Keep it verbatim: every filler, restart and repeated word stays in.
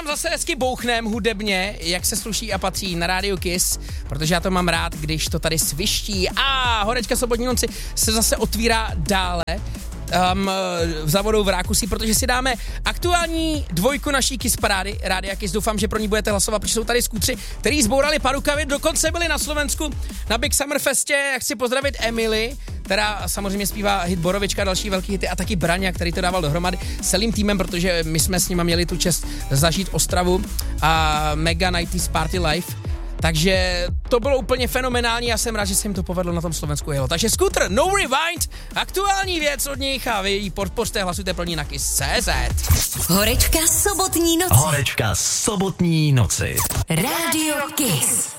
zase hezky bouchnem hudebně, jak se sluší a patří na rádiu Kiss, protože já to mám rád, když to tady sviští. A horečka sobotní noci se zase otvírá dále. Um, za vodou v Rákusí, protože si dáme aktuální dvojku naší Kiss parády, Rádia Kiss. Doufám, že pro ní budete hlasovat, protože jsou tady skútři, který zbourali Padukavy, dokonce byli na Slovensku na Big Summer Festě. Chci pozdravit Emily, která samozřejmě zpívá hit Borovička, další velký hity, a taky Braňa, který to dával dohromady s celým týmem, protože my jsme s nima měli tu čest zažít Ostravu a mega nineties party life. Takže to bylo úplně fenomenální, já jsem rád, že se jim to povedlo na tom Slovensku jelo. Takže Scooter, No Rewind, aktuální věc od nich a vy ji podpořte, hlasujte pro ní na Kiss tečka cé zet. Horečka sobotní noci. Horečka sobotní noci. Rádio Kiss.